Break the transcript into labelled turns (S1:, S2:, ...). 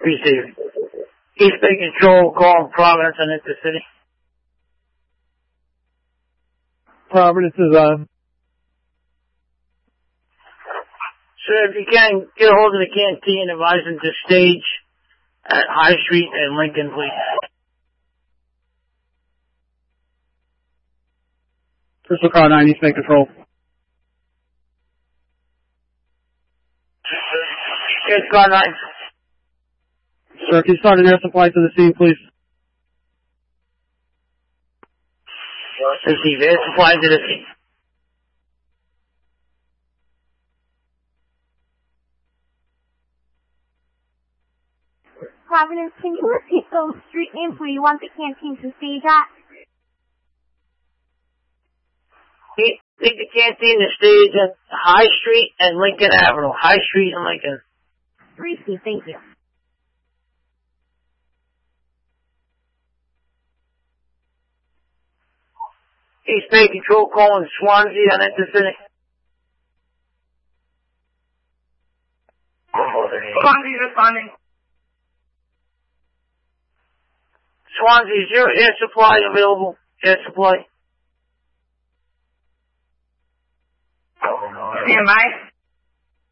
S1: Receive. East Bay Control, calling Providence and Intercity.
S2: Providence is on.
S1: Sir, if you can, get a hold of the canteen, advise them to stage at High Street and Lincoln, please.
S2: Crystal Car 9, East Bay Control.
S1: Yes, Car 9.
S2: Sir, can you start an air supply to the scene, please?
S1: Receive air supply to the scene.
S3: Providence, can you repeat those street names where you want the canteen to stage at?
S1: Take the canteen to stage at High Street and Lincoln Avenue. High Street and Lincoln.
S3: Receive, thank you.
S1: East Bay Control calling Swansea on Intercity.
S4: Swansea responding.
S1: Swansea, is your air supply available? Air supply?
S4: Stand by.